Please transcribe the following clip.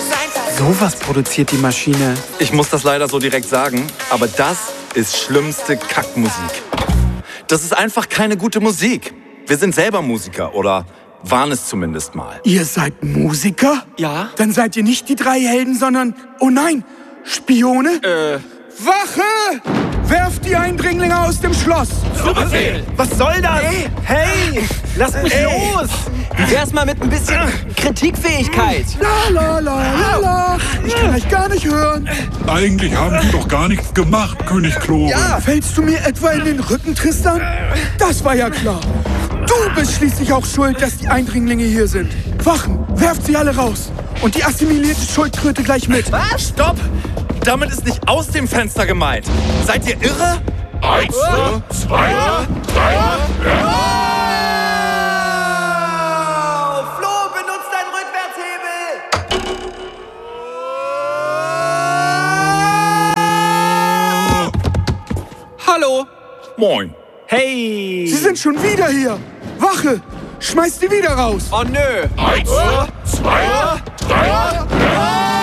Sowas produziert die Maschine. Ich muss das leider so direkt sagen, aber das ist schlimmste Kackmusik. Das ist einfach keine gute Musik. Wir sind selber Musiker oder waren es zumindest mal. Ihr seid Musiker? Ja. Dann seid ihr nicht die 3 Helden, sondern, oh nein, Spione? Wache! Werft die Eindringlinge aus dem Schloss! Zu Befehl! Was soll das? Hey, lass mich los! Wie wär's mal mit ein bisschen Kritikfähigkeit? La. Ich kann euch gar nicht hören. Eigentlich haben die doch gar nichts gemacht, König Klore. Fällst du mir etwa in den Rücken, Tristan? Das war ja klar. Du bist schließlich auch schuld, dass die Eindringlinge hier sind. Wachen, werft sie alle raus. Und die assimilierte Schildkröte gleich mit. Was? Stopp! Damit ist nicht aus dem Fenster gemeint. Seid ihr irre? 1, 2, 3. Flo, benutzt deinen Rückwärtshebel! Hallo! Moin. Hey! Sie sind schon wieder hier. Wache, schmeißt die wieder raus. Oh nö! 1, 2, 3.